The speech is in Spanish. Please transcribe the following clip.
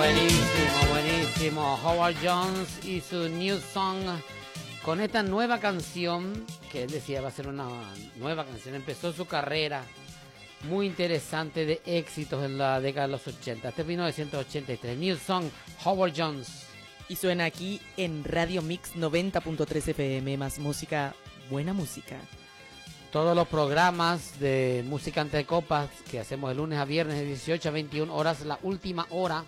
Buenísimo, buenísimo. Howard Jones y su New Song con esta nueva canción que él decía va a ser una nueva canción. Empezó su carrera muy interesante de éxitos en la década de los 80. Este es 1983. New Song, Howard Jones. Y suena aquí en Radio Mix 90.3 FM, más música, buena música. Todos los programas de Música Ante Copas que hacemos de lunes a viernes de 18 a 21 horas, la última hora